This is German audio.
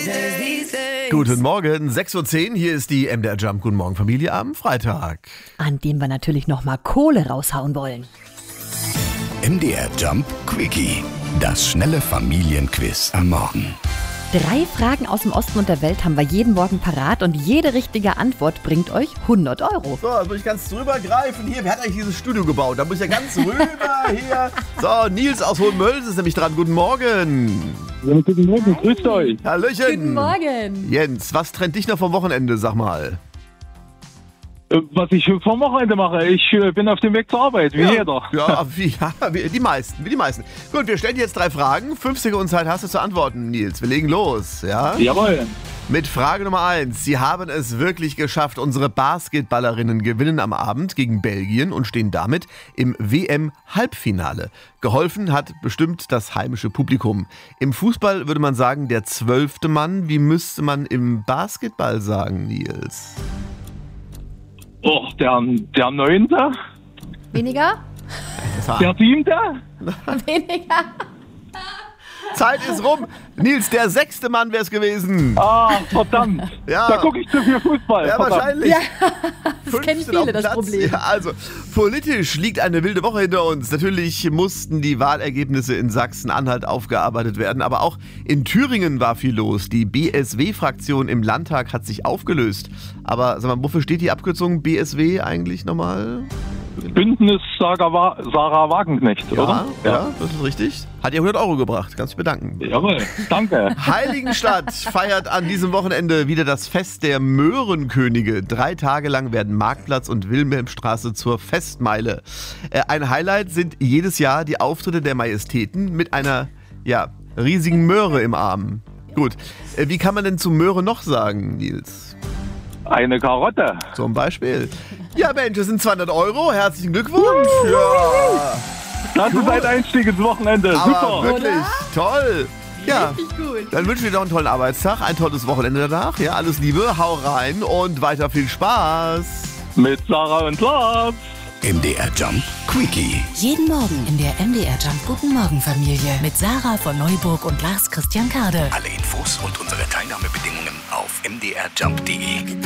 Guten Morgen, 6:10 Uhr, hier ist die MDR Jump. Guten Morgen, Familie, am Freitag. An dem wir natürlich nochmal Kohle raushauen wollen. MDR Jump Quickie, das schnelle Familienquiz am Morgen. 3 Fragen aus dem Osten und der Welt haben wir jeden Morgen parat und jede richtige Antwort bringt euch 100 Euro. So, jetzt muss ich ganz drüber greifen. Hier, wer hat eigentlich dieses Studio gebaut? Da muss ich ja ganz rüber hier. So, Nils aus Hohenmölz ist nämlich dran. Guten Morgen. Ja, guten Morgen, grüßt euch. Hallöchen. Guten Morgen. Jens, was trennt dich noch vom Wochenende, sag mal? Was ich vom Wochenende mache, ich bin auf dem Weg zur Arbeit, wie jeder. Wie die meisten. Gut, wir stellen dir jetzt 3 Fragen. 5 Sekunden Zeit hast du zu antworten, Nils. Wir legen los, ja? Jawohl. Mit Frage Nummer 1. Sie haben es wirklich geschafft. Unsere Basketballerinnen gewinnen am Abend gegen Belgien und stehen damit im WM-Halbfinale. Geholfen hat bestimmt das heimische Publikum. Im Fußball würde man sagen, der 12. Mann. Wie müsste man im Basketball sagen, Nils? Oh, der 9., Weniger? der 7., Weniger. Zeit ist rum. Nils, der 6. Mann wäre es gewesen. verdammt. Ja. Da gucke ich zu viel Fußball. Ja, verdammt. wahrscheinlich. Ja, das kennen 15 auf viele, dem das Platz. Problem. Ja, also, politisch liegt eine wilde Woche hinter uns. Natürlich mussten die Wahlergebnisse in Sachsen-Anhalt aufgearbeitet werden, aber auch in Thüringen war viel los. Die BSW-Fraktion im Landtag hat sich aufgelöst. Aber sag mal, wofür steht die Abkürzung BSW eigentlich nochmal? Bündnis Sarah Wagenknecht, oder? Ja, das ist richtig. Hat ihr 100 Euro gebracht. Kannst dich bedanken. Jawohl, danke. Heiligenstadt feiert an diesem Wochenende wieder das Fest der Möhrenkönige. 3 Tage lang werden Marktplatz und Wilhelmstraße zur Festmeile. Ein Highlight sind jedes Jahr die Auftritte der Majestäten mit einer riesigen Möhre im Arm. Gut, wie kann man denn zu Möhre noch sagen, Nils? Eine Karotte. Zum Beispiel. Ja Mensch, das sind 200 Euro. Herzlichen Glückwunsch. Ja. Das ist ein Einstieg ins Wochenende. Aber Super. wirklich toll. Ja, Richtig gut. dann wünschen wir dir noch einen tollen Arbeitstag, ein tolles Wochenende danach. Ja, alles Liebe, hau rein und weiter viel Spaß. Mit Sarah und Lars. MDR Jump Quickie. Jeden Morgen in der MDR Jump Guten Morgen Familie mit Sarah von Neuburg und Lars Christian Kade. Alle Infos und unsere Teilnahmebedingungen auf mdrjump.de.